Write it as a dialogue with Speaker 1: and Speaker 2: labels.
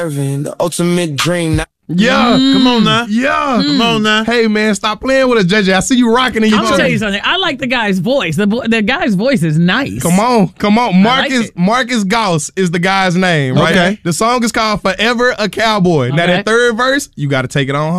Speaker 1: The ultimate dream.
Speaker 2: Yeah.
Speaker 3: Come on now.
Speaker 2: Yeah.
Speaker 3: Come on now.
Speaker 2: Hey, man, stop playing with us, JJ. I see you rocking in your
Speaker 4: I'm gonna tell you something. I like the guy's voice. The guy's voice is nice.
Speaker 2: Come on.
Speaker 4: like
Speaker 2: Marcus Gauss is the guy's name, right?
Speaker 3: Okay.
Speaker 2: The song is called Forever a Cowboy. Now,
Speaker 4: Okay.
Speaker 2: that third verse, you got to take it on home.